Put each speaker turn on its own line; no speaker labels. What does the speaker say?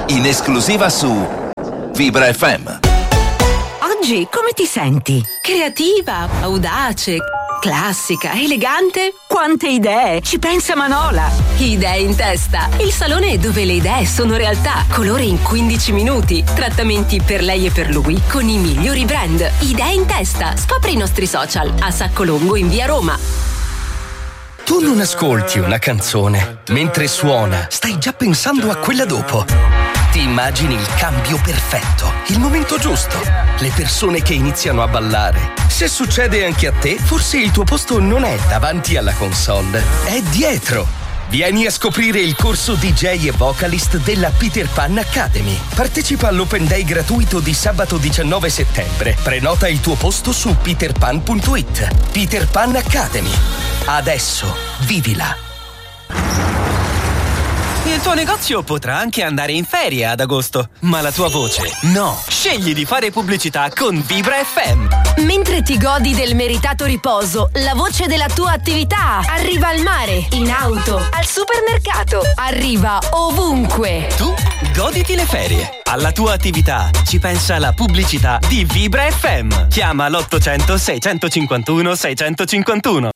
in esclusiva su Vibra FM.
Oggi come ti senti?
Creativa, audace, classica, elegante?
Quante idee! Ci pensa Manola!
Idee in testa, il salone dove le idee sono realtà. Colore in 15 minuti. Trattamenti per lei e per lui con i migliori brand. Idee in testa. Scopri i nostri social a Saccolongo in via Roma.
Tu non ascolti una canzone, mentre suona, stai già pensando a quella dopo. Ti immagini il cambio perfetto, il momento giusto, le persone che iniziano a ballare. Se succede anche a te, forse il tuo posto non è davanti alla console, è dietro. Vieni a scoprire il corso DJ e vocalist della Peter Pan Academy. Partecipa all'Open Day gratuito di sabato 19 settembre. Prenota il tuo posto su peterpan.it. Peter Pan Academy. Adesso vivila.
Il tuo negozio potrà anche andare in ferie ad agosto, ma la tua voce no. Scegli di fare pubblicità con Vibra FM.
Mentre ti godi del meritato riposo, la voce della tua attività arriva al mare, in auto, al supermercato, arriva ovunque.
Tu goditi le ferie. Alla tua attività ci pensa la pubblicità di Vibra FM. Chiama l'800 651 651.